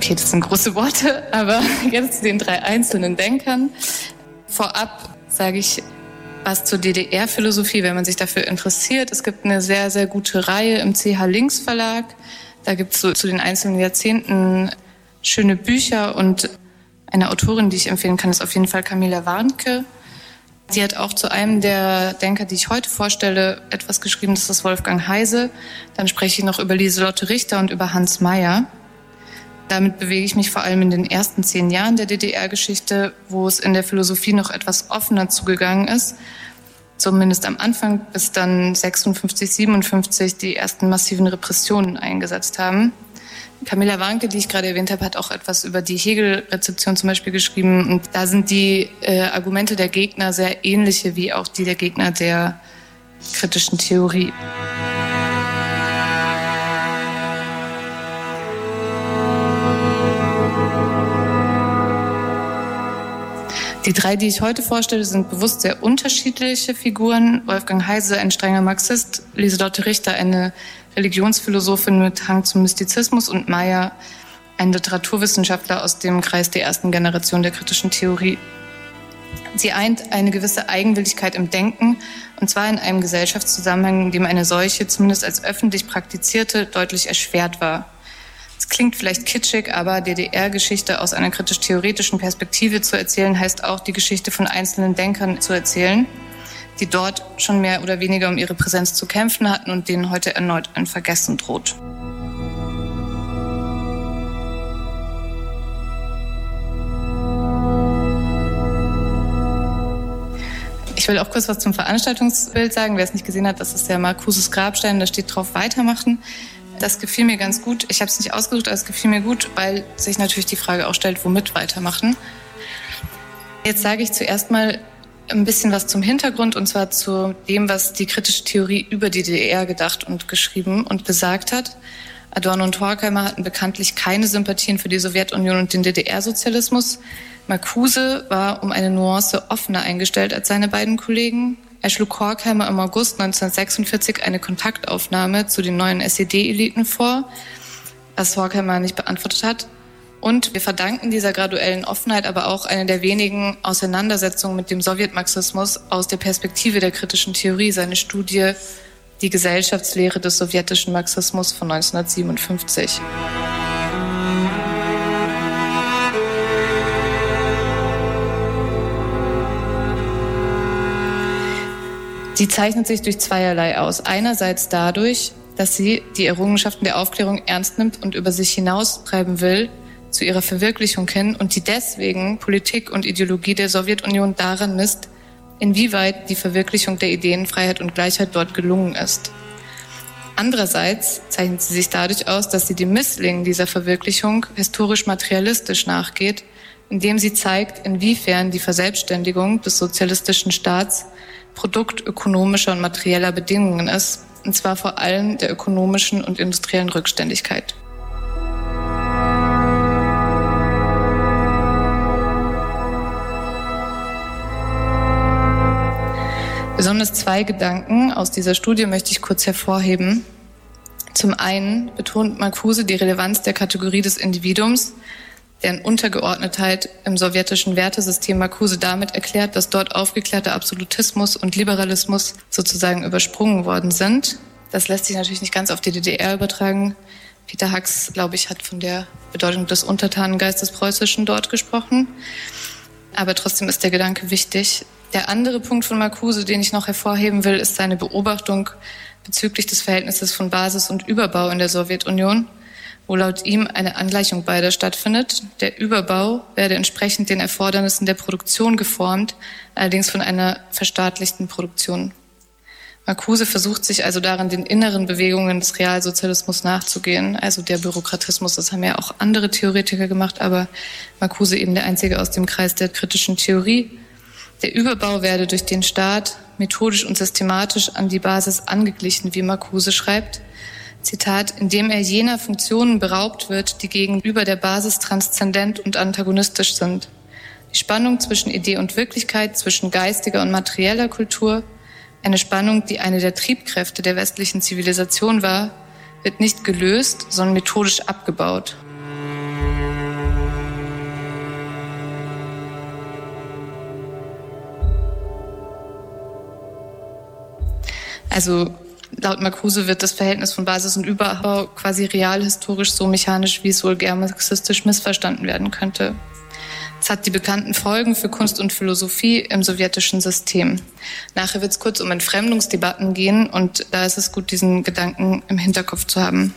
Okay, das sind große Worte, aber jetzt zu den 3 einzelnen Denkern. Vorab sage ich was zur DDR-Philosophie, wenn man sich dafür interessiert. Es gibt eine sehr, sehr gute Reihe im CH Links Verlag. Da gibt es so zu den einzelnen Jahrzehnten schöne Bücher und eine Autorin, die ich empfehlen kann, ist auf jeden Fall Camilla Warnke. Sie hat auch zu einem der Denker, die ich heute vorstelle, etwas geschrieben, das ist Wolfgang Heise. Dann spreche ich noch über Lieselotte Richter und über Hans Mayer. Damit bewege ich mich vor allem in den ersten 10 Jahren der DDR-Geschichte, wo es in der Philosophie noch etwas offener zugegangen ist. Zumindest am Anfang, bis dann 56, 57 die ersten massiven Repressionen eingesetzt haben. Camilla Warnke, die ich gerade erwähnt habe, hat auch etwas über die Hegel-Rezeption zum Beispiel geschrieben. Und da sind die Argumente der Gegner sehr ähnliche wie auch die der Gegner der kritischen Theorie. Die 3, die ich heute vorstelle, sind bewusst sehr unterschiedliche Figuren. Wolfgang Heise, ein strenger Marxist, Lieselotte Richter, eine Religionsphilosophin mit Hang zum Mystizismus und Mayer, ein Literaturwissenschaftler aus dem Kreis der ersten Generation der kritischen Theorie. Sie eint eine gewisse Eigenwilligkeit im Denken, und zwar in einem Gesellschaftszusammenhang, in dem eine solche, zumindest als öffentlich praktizierte, deutlich erschwert war. Es klingt vielleicht kitschig, aber DDR-Geschichte aus einer kritisch-theoretischen Perspektive zu erzählen, heißt auch, die Geschichte von einzelnen Denkern zu erzählen, die dort schon mehr oder weniger um ihre Präsenz zu kämpfen hatten und denen heute erneut ein Vergessen droht. Ich will auch kurz was zum Veranstaltungsbild sagen. Wer es nicht gesehen hat, das ist der Marcuses Grabstein, da steht drauf Weitermachen. Das gefiel mir ganz gut. Ich habe es nicht ausgesucht, aber es gefiel mir gut, weil sich natürlich die Frage auch stellt, womit weitermachen. Jetzt sage ich zuerst mal ein bisschen was zum Hintergrund, und zwar zu dem, was die kritische Theorie über die DDR gedacht und geschrieben und gesagt hat. Adorno und Horkheimer hatten bekanntlich keine Sympathien für die Sowjetunion und den DDR-Sozialismus. Marcuse war um eine Nuance offener eingestellt als seine beiden Kollegen. Er schlug Horkheimer im August 1946 eine Kontaktaufnahme zu den neuen SED-Eliten vor, was Horkheimer nicht beantwortet hat. Und wir verdanken dieser graduellen Offenheit aber auch eine der wenigen Auseinandersetzungen mit dem Sowjetmarxismus aus der Perspektive der kritischen Theorie, seine Studie Die Gesellschaftslehre des sowjetischen Marxismus von 1957. Sie zeichnet sich durch zweierlei aus. Einerseits dadurch, dass sie die Errungenschaften der Aufklärung ernst nimmt und über sich hinaustreiben will, zu ihrer Verwirklichung hin, und die deswegen Politik und Ideologie der Sowjetunion daran misst, inwieweit die Verwirklichung der Ideen Freiheit und Gleichheit dort gelungen ist. Andererseits zeichnet sie sich dadurch aus, dass sie dem Misslingen dieser Verwirklichung historisch-materialistisch nachgeht, indem sie zeigt, inwiefern die Verselbstständigung des sozialistischen Staats Produkt ökonomischer und materieller Bedingungen ist, und zwar vor allem der ökonomischen und industriellen Rückständigkeit. Besonders 2 Gedanken aus dieser Studie möchte ich kurz hervorheben. Zum einen betont Marcuse die Relevanz der Kategorie des Individuums, deren Untergeordnetheit im sowjetischen Wertesystem Marcuse damit erklärt, dass dort aufgeklärter Absolutismus und Liberalismus sozusagen übersprungen worden sind. Das lässt sich natürlich nicht ganz auf die DDR übertragen. Peter Hacks, glaube ich, hat von der Bedeutung des Untertanengeistes Preußischen dort gesprochen. Aber trotzdem ist der Gedanke wichtig. Der andere Punkt von Marcuse, den ich noch hervorheben will, ist seine Beobachtung bezüglich des Verhältnisses von Basis und Überbau in der Sowjetunion, wo laut ihm eine Angleichung beider stattfindet. Der Überbau werde entsprechend den Erfordernissen der Produktion geformt, allerdings von einer verstaatlichten Produktion. Marcuse versucht sich also darin, den inneren Bewegungen des Realsozialismus nachzugehen, also der Bürokratismus. Das haben ja auch andere Theoretiker gemacht, aber Marcuse eben der einzige aus dem Kreis der kritischen Theorie. Der Überbau werde durch den Staat methodisch und systematisch an die Basis angeglichen, wie Marcuse schreibt. Zitat, indem er jener Funktionen beraubt wird, die gegenüber der Basis transzendent und antagonistisch sind. Die Spannung zwischen Idee und Wirklichkeit, zwischen geistiger und materieller Kultur, eine Spannung, die eine der Triebkräfte der westlichen Zivilisation war, wird nicht gelöst, sondern methodisch abgebaut. Also laut Marcuse wird das Verhältnis von Basis und Überbau quasi realhistorisch so mechanisch, wie es vulgär marxistisch missverstanden werden könnte. Es hat die bekannten Folgen für Kunst und Philosophie im sowjetischen System. Nachher wird es kurz um Entfremdungsdebatten gehen und da ist es gut, diesen Gedanken im Hinterkopf zu haben.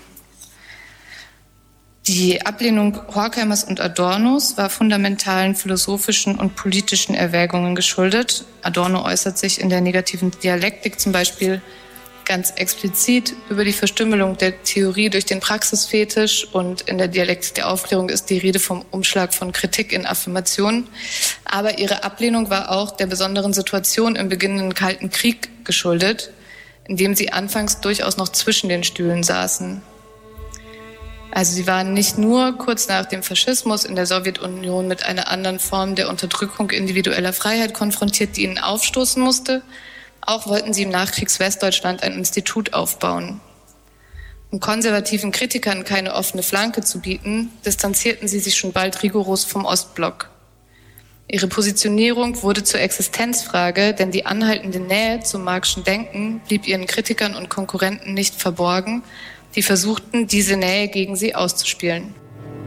Die Ablehnung Horkheimers und Adornos war fundamentalen philosophischen und politischen Erwägungen geschuldet. Adorno äußert sich in der negativen Dialektik zum Beispiel ganz explizit über die Verstümmelung der Theorie durch den Praxisfetisch und in der Dialektik der Aufklärung ist die Rede vom Umschlag von Kritik in Affirmation. Aber ihre Ablehnung war auch der besonderen Situation im beginnenden Kalten Krieg geschuldet, in dem sie anfangs durchaus noch zwischen den Stühlen saßen. Also sie waren nicht nur kurz nach dem Faschismus in der Sowjetunion mit einer anderen Form der Unterdrückung individueller Freiheit konfrontiert, die ihnen aufstoßen musste. Auch wollten sie im Nachkriegs-Westdeutschland ein Institut aufbauen. Um konservativen Kritikern keine offene Flanke zu bieten, distanzierten sie sich schon bald rigoros vom Ostblock. Ihre Positionierung wurde zur Existenzfrage, denn die anhaltende Nähe zum Marxischen Denken blieb ihren Kritikern und Konkurrenten nicht verborgen, die versuchten, diese Nähe gegen sie auszuspielen.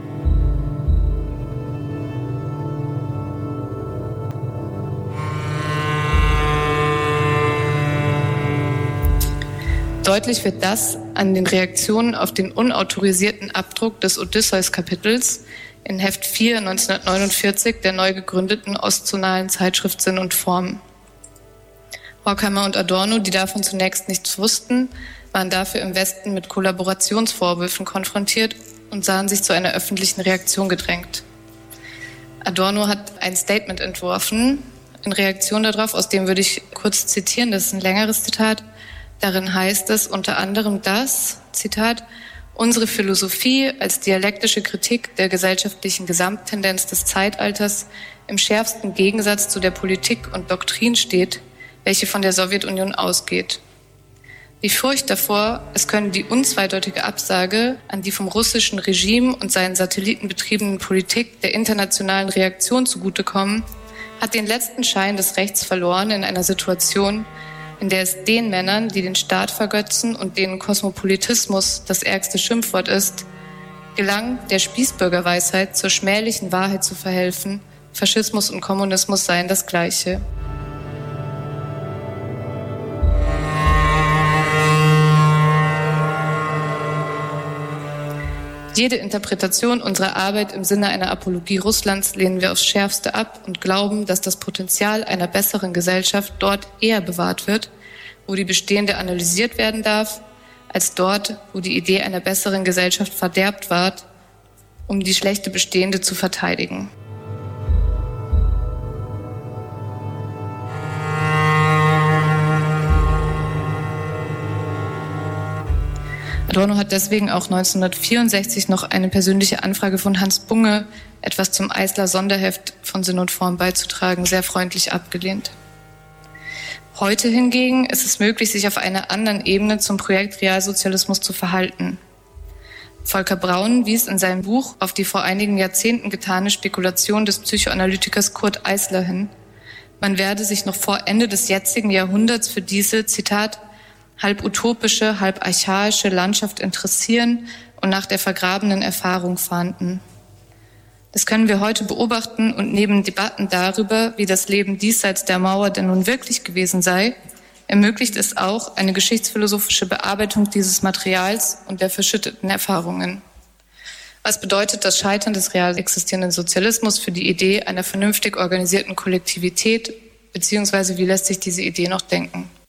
Deutlich wird das an den Reaktionen auf den unautorisierten Abdruck des Odysseus-Kapitels in Heft 4 1949 der neu gegründeten ostzonalen Zeitschrift Sinn und Form. Horkheimer und Adorno, die davon zunächst nichts wussten, waren dafür im Westen mit Kollaborationsvorwürfen konfrontiert und sahen sich zu einer öffentlichen Reaktion gedrängt. Adorno hat ein Statement entworfen, in Reaktion darauf, aus dem würde ich kurz zitieren, das ist ein längeres Zitat. Darin heißt es unter anderem, dass, Zitat, unsere Philosophie als dialektische Kritik der gesellschaftlichen Gesamttendenz des Zeitalters im schärfsten Gegensatz zu der Politik und Doktrin steht, welche von der Sowjetunion ausgeht. Die Furcht davor, es könne die unzweideutige Absage an die vom russischen Regime und seinen Satelliten betriebenen Politik der internationalen Reaktion zugutekommen, hat den letzten Schein des Rechts verloren in einer Situation, in der es den Männern, die den Staat vergötzen und denen Kosmopolitismus das ärgste Schimpfwort ist, gelang, der Spießbürgerweisheit zur schmählichen Wahrheit zu verhelfen, Faschismus und Kommunismus seien das Gleiche. Jede Interpretation unserer Arbeit im Sinne einer Apologie Russlands lehnen wir aufs Schärfste ab und glauben, dass das Potenzial einer besseren Gesellschaft dort eher bewahrt wird, wo die bestehende analysiert werden darf, als dort, wo die Idee einer besseren Gesellschaft verderbt ward, um die schlechte bestehende zu verteidigen. Adorno hat deswegen auch 1964 noch eine persönliche Anfrage von Hans Bunge, etwas zum Eisler Sonderheft von Sinn und Form beizutragen, sehr freundlich abgelehnt. Heute hingegen ist es möglich, sich auf einer anderen Ebene zum Projekt Realsozialismus zu verhalten. Volker Braun wies in seinem Buch auf die vor einigen Jahrzehnten getane Spekulation des Psychoanalytikers Kurt Eisler hin. Man werde sich noch vor Ende des jetzigen Jahrhunderts für diese, Zitat, halb utopische, halb archaische Landschaft interessieren und nach der vergrabenen Erfahrung fahnden. Das können wir heute beobachten und neben Debatten darüber, wie das Leben diesseits der Mauer denn nun wirklich gewesen sei, ermöglicht es auch eine geschichtsphilosophische Bearbeitung dieses Materials und der verschütteten Erfahrungen. Was bedeutet das Scheitern des real existierenden Sozialismus für die Idee einer vernünftig organisierten Kollektivität, beziehungsweise wie lässt sich diese Idee noch denken?